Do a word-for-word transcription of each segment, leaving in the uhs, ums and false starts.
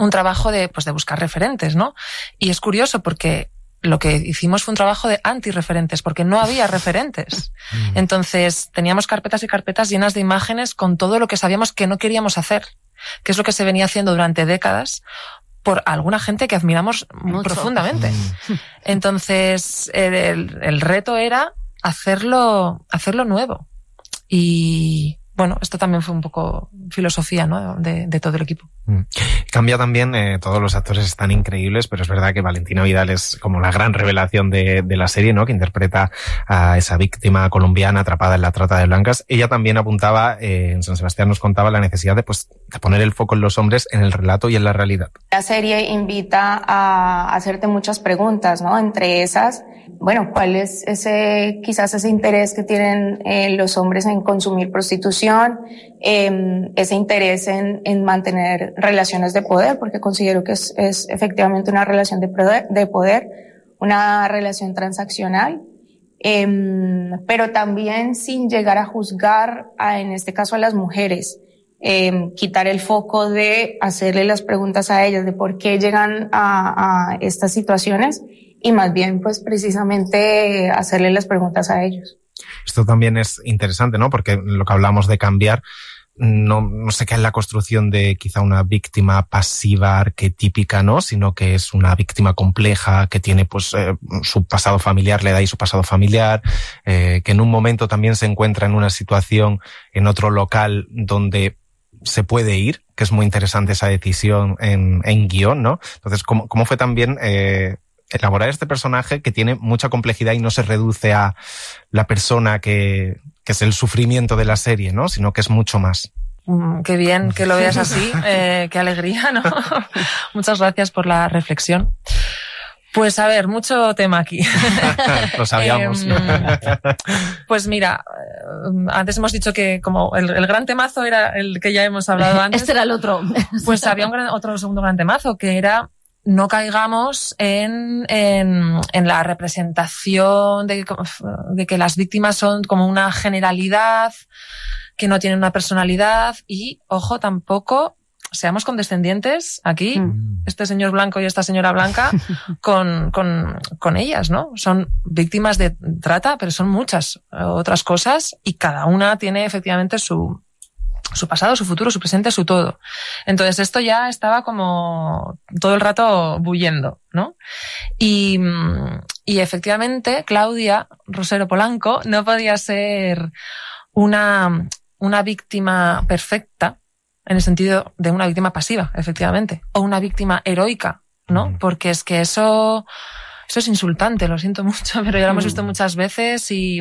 un trabajo de, pues, de buscar referentes, ¿no? Y es curioso porque lo que hicimos fue un trabajo de anti-referentes, porque no había referentes. Entonces, teníamos carpetas y carpetas llenas de imágenes con todo lo que sabíamos que no queríamos hacer, que es lo que se venía haciendo durante décadas por alguna gente que admiramos Mucho. profundamente. Entonces, el, el reto era hacerlo, hacerlo nuevo. Y bueno, esto también fue un poco filosofía, ¿no?, de, de todo el equipo. Mm. Cambia también, eh, todos los actores están increíbles, pero es verdad que Valentina Vidal es como la gran revelación de, de la serie, ¿no?, que interpreta a esa víctima colombiana atrapada en la trata de blancas. Ella también apuntaba, eh, en San Sebastián nos contaba la necesidad de, pues, de poner el foco en los hombres, en el relato y en la realidad. La serie invita a hacerte muchas preguntas, ¿no? Entre esas, bueno, ¿cuál es ese, quizás ese interés que tienen eh, los hombres en consumir prostitución? Eh, ese interés en, en mantener relaciones de poder, porque considero que es, es efectivamente una relación de poder, de poder, una relación transaccional, eh, pero también sin llegar a juzgar, a, en este caso a las mujeres, eh, quitar el foco de hacerle las preguntas a ellas de por qué llegan a, a estas situaciones y más bien pues precisamente hacerle las preguntas a ellos. Esto también es interesante, ¿no? Porque lo que hablamos de cambiar no, no se queda en la construcción de quizá una víctima pasiva arquetípica, ¿no? Sino que es una víctima compleja que tiene pues eh, su pasado familiar, le da ahí su pasado familiar, eh, que en un momento también se encuentra en una situación en otro local donde se puede ir, que es muy interesante esa decisión en, en guión, ¿no? Entonces, ¿cómo, cómo fue también eh, elaborar este personaje que tiene mucha complejidad y no se reduce a la persona que, que es el sufrimiento de la serie, ¿no? Sino que es mucho más. Mm, qué bien que lo veas así, eh, qué alegría, ¿no? Muchas gracias por la reflexión. Pues a ver, mucho tema aquí. Lo sabíamos. eh, pues mira, antes hemos dicho que como el, el gran temazo era el que ya hemos hablado antes. Este era el otro. Pues había un gran, otro segundo gran temazo que era no caigamos en, en, en la representación de, de que las víctimas son como una generalidad, que no tienen una personalidad y, ojo, tampoco seamos condescendientes aquí, mm. este señor blanco y esta señora blanca, con, con, con ellas, ¿no? Son víctimas de trata, pero son muchas otras cosas y cada una tiene efectivamente su, su pasado, su futuro, su presente, su todo. Entonces esto ya estaba como todo el rato bullendo, ¿no? Y, y efectivamente Claudia Rosero Polanco no podía ser una, una víctima perfecta, en el sentido de una víctima pasiva, efectivamente, o una víctima heroica, ¿no? Mm. Porque es que eso, eso es insultante, lo siento mucho, pero ya lo hemos visto muchas veces y,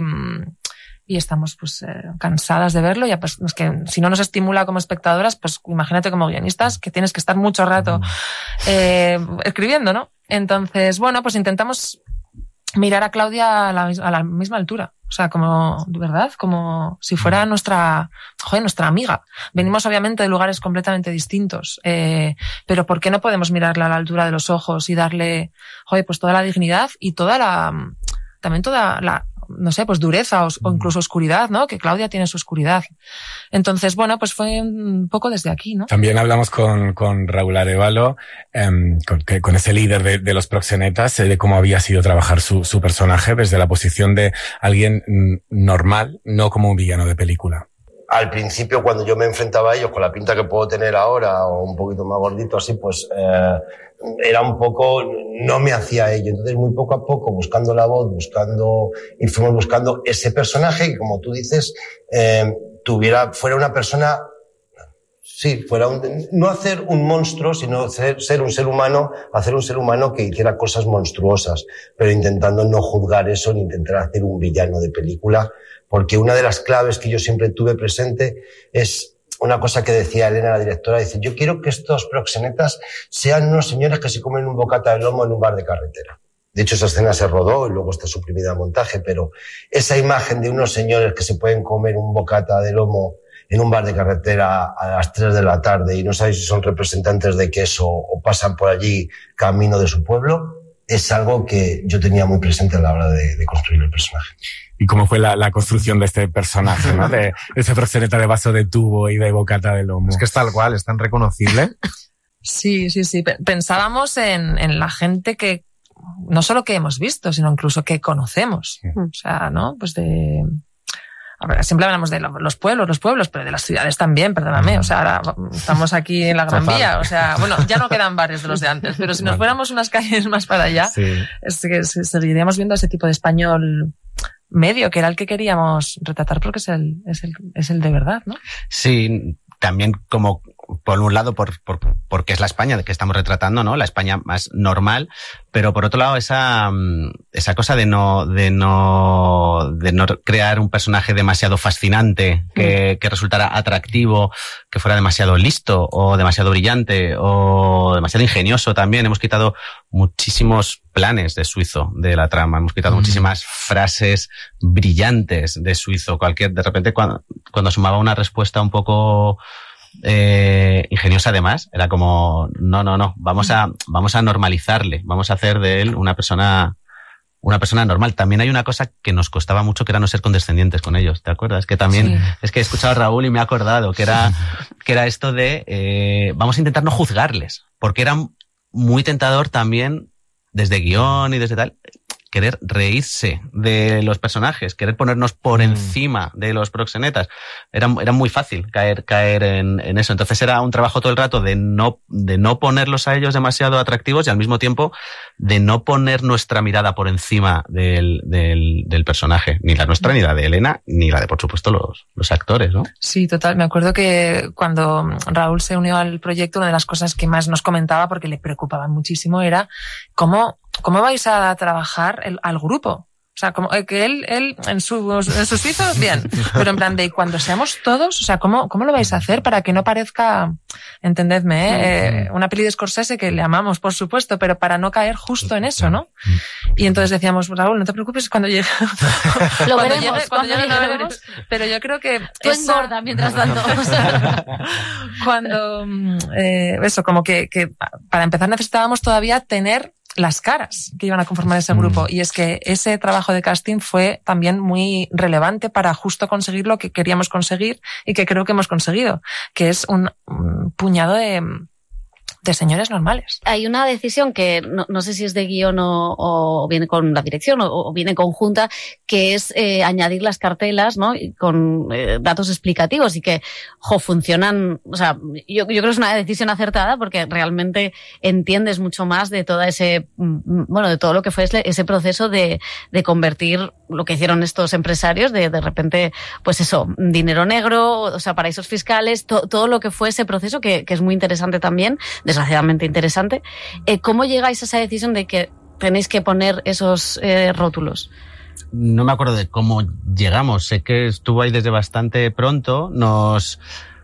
y estamos pues eh, cansadas de verlo. Ya pues es que si no nos estimula como espectadoras, pues imagínate como guionistas que tienes que estar mucho rato mm. eh, escribiendo, ¿no? Entonces, bueno, pues intentamos mirar a Claudia a la, a la misma altura. O sea, como, de verdad, como si fuera nuestra, joder, nuestra amiga. Venimos obviamente de lugares completamente distintos, eh, pero ¿por qué no podemos mirarla a la altura de los ojos y darle, joder, pues toda la dignidad y toda la, también toda la, no sé, pues dureza o, o incluso oscuridad, ¿no? Que Claudia tiene su oscuridad. Entonces, bueno, pues fue un poco desde aquí, ¿no? También hablamos con, con Raúl Arévalo, eh, con, que, con ese líder de, de los proxenetas, eh, de cómo había sido trabajar su, su personaje desde la posición de alguien normal, no como un villano de película. Al principio, cuando yo me enfrentaba a ellos con la pinta que puedo tener ahora, o un poquito más gordito así, pues eh, era un poco, no me hacía ello. Entonces, muy poco a poco, buscando la voz, buscando, y fuimos buscando ese personaje que, como tú dices, eh, tuviera, fuera una persona, sí, fuera un, no hacer un monstruo, sino ser, ser un ser humano, hacer un ser humano que hiciera cosas monstruosas, pero intentando no juzgar eso ni intentar hacer un villano de película, porque una de las claves que yo siempre tuve presente es una cosa que decía Elena, la directora, dice, yo quiero que estos proxenetas sean unos señores que se comen un bocata de lomo en un bar de carretera. De hecho, esa escena se rodó y luego está suprimida en montaje, pero esa imagen de unos señores que se pueden comer un bocata de lomo en un bar de carretera a las tres de la tarde y no sabéis si son representantes de queso o pasan por allí camino de su pueblo, es algo que yo tenía muy presente a la hora de, de construir el personaje. ¿Y cómo fue la, la construcción de este personaje, ¿no? De, de ese proxeneta de vaso de tubo y de bocata de lomo. Es que es tal cual, es tan reconocible. Sí, sí, sí. Pensábamos en, en la gente que, no solo que hemos visto, sino incluso que conocemos. Sí. O sea, ¿no? Pues de... A ver, siempre hablamos de los pueblos, los pueblos, pero de las ciudades también, perdóname. O sea, ahora estamos aquí en la Gran Vía. O sea, bueno, ya no quedan barrios de los de antes, pero si nos fuéramos unas calles más para allá, sí. es que seguiríamos viendo ese tipo de español medio, que era el que queríamos retratar porque es el, es el, es el de verdad, ¿no? Sí, también como, por un lado, por, por, porque es la España que estamos retratando, ¿no? La España más normal, pero por otro lado, esa, esa cosa de no, de no, de no crear un personaje demasiado fascinante, que, que resultara atractivo, que fuera demasiado listo, o demasiado brillante, o demasiado ingenioso también. Hemos quitado muchísimos planes de Suizo de la trama, hemos quitado mm. muchísimas frases brillantes de Suizo. Cualquier, de repente, cuando, cuando sumaba una respuesta un poco Eh, ingeniosa además, era como no, no, no, vamos a, vamos a normalizarle, vamos a hacer de él una persona, una persona normal. También hay una cosa que nos costaba mucho, que era no ser condescendientes con ellos, ¿te acuerdas? Que también, sí. es que he escuchado a Raúl y me he acordado, que era, que era esto de, eh, vamos a intentar no juzgarles, porque era muy tentador también, desde guión y desde tal, querer reírse de los personajes, querer ponernos por mm. encima de los proxenetas. Era, era muy fácil caer, caer en, en eso. Entonces era un trabajo todo el rato de no, de no ponerlos a ellos demasiado atractivos y al mismo tiempo de no poner nuestra mirada por encima del, del, del personaje. Ni la nuestra, ni la de Elena, ni la de, por supuesto, los, los actores, ¿no? Sí, total. Me acuerdo que cuando Raúl se unió al proyecto, una de las cosas que más nos comentaba, porque le preocupaban muchísimo, era cómo ¿cómo vais a trabajar el, al grupo? O sea, como que él, él en sus, en sus suizos, bien, pero en plan de cuando seamos todos, o sea, ¿cómo, cómo lo vais a hacer para que no parezca, entendedme, ¿eh? eh una peli de Scorsese que le amamos, por supuesto, pero para no caer justo en eso, ¿no? Y entonces decíamos, Raúl, no te preocupes cuando llegue. Lo cuando veremos, llegue, cuando cuando llegue, llegue, lo veremos. Pero yo creo que tú esa... engorda mientras tanto. Cuando, eh, eso, como que, que para empezar necesitábamos todavía tener las caras que iban a conformar ese grupo. Mm. Y es que ese trabajo de casting fue también muy relevante para justo conseguir lo que queríamos conseguir y que creo que hemos conseguido, que es un, un puñado de, de señores normales. Hay una decisión que no, no sé si es de guión o, o viene con la dirección o, o viene conjunta, que es eh, añadir las cartelas, ¿no? Con eh, datos explicativos y que, jo, funcionan. O sea, yo, yo creo que es una decisión acertada porque realmente entiendes mucho más de todo ese, bueno, de todo lo que fue ese, ese proceso de, de convertir lo que hicieron estos empresarios, de de repente, pues eso, dinero negro, o sea, paraísos fiscales, to, todo lo que fue ese proceso que, que es muy interesante también, desgraciadamente interesante. Eh, ¿Cómo llegáis a esa decisión de que tenéis que poner esos eh, rótulos? No me acuerdo de cómo llegamos. Sé que estuvo ahí desde bastante pronto. Nos,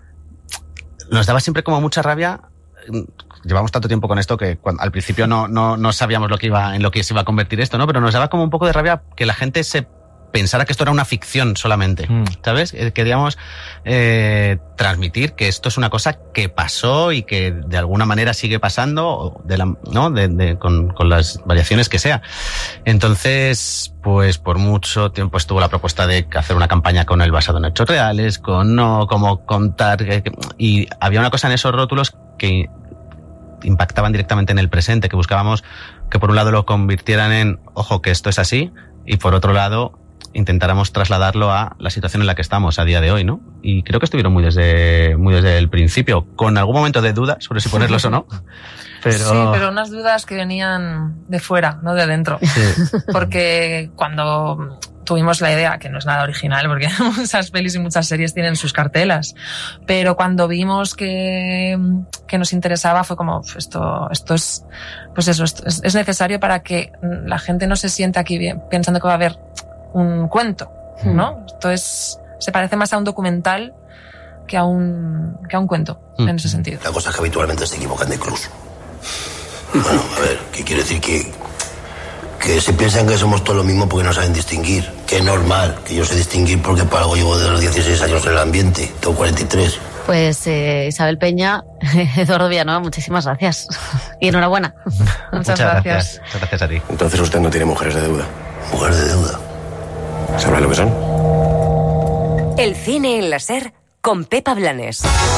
nos daba siempre como mucha rabia. Llevamos tanto tiempo con esto que cuando, al principio no, no, no sabíamos lo que iba, en lo que se iba a convertir esto, ¿no? Pero nos daba como un poco de rabia que la gente se pensara que esto era una ficción solamente, mm. ¿sabes? Queríamos eh, transmitir que esto es una cosa que pasó y que de alguna manera sigue pasando, de la, ¿no? De, de, con, con las variaciones que sea. Entonces, pues por mucho tiempo estuvo la propuesta de hacer una campaña con el basado en hechos reales, con no, como contar, que, que, y había una cosa en esos rótulos que impactaban directamente en el presente, que buscábamos que por un lado lo convirtieran en, ojo, que esto es así, y por otro lado intentáramos trasladarlo a la situación en la que estamos a día de hoy, ¿no? Y creo que estuvieron muy desde, muy desde el principio, con algún momento de duda sobre si ponerlos o no. Pero... Sí, pero unas dudas que venían de fuera, no de dentro. Sí. Porque cuando tuvimos la idea, que no es nada original, porque muchas pelis y muchas series tienen sus cartelas, pero cuando vimos que, que nos interesaba fue como, esto, esto es, pues eso, esto es, es necesario para que la gente no se sienta aquí bien, pensando que va a haber un cuento, ¿no? Mm. Esto es, se parece más a un documental que a un, que a un cuento, mm. en ese sentido. La cosa es que habitualmente se equivocan de cruz. Bueno, a ver, ¿qué quiere decir? Que, que se piensan que somos todos lo mismo porque no saben distinguir. Que es normal, que yo sé distinguir porque para algo llevo de los dieciséis años en el ambiente, tengo cuarenta y tres. Pues eh, Isabel Peña, Eduardo Villanueva, muchísimas gracias. Y enhorabuena. Muchas, Muchas gracias. gracias. Muchas gracias a ti. Entonces usted no tiene mujeres de deuda. ¿Mujeres de deuda? ¿Sabrá lo que son? El cine en la SER con Pepa Blanes.